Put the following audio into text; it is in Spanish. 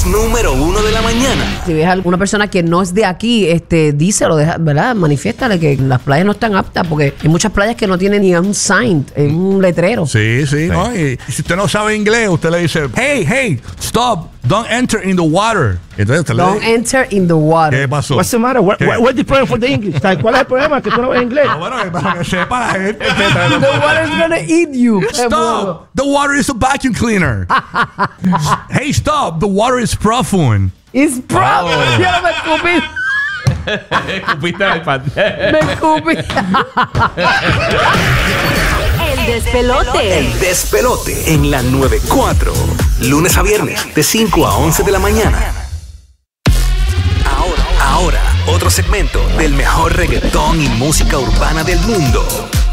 podcast número 1 de la mañana. Si ves a alguna persona que no es de aquí, díselo, ¿verdad? Manifiéstale que las playas no están aptas, porque hay muchas playas que no tienen ni un sign, un letrero. Sí, ¿no? Y si usted no sabe inglés, usted le dice, hey, stop, don't enter in the water. Entonces usted Don't enter in the water. ¿Qué pasó? What's the matter? What's the problem for the English? ¿Cuál es el problema? Que tú no ves inglés. Bueno, para que sepa la gente. The water's gonna eat you. Stop! The water is a vacuum cleaner. Hey, stop! The water is profundo. It's proper. Ya me escupí. Escupiste al pan. Me escupí. El despelote. El despelote en la 94. Lunes a viernes, de 5 a 11 de la mañana. Ahora, otro segmento del mejor reggaetón y música urbana del mundo.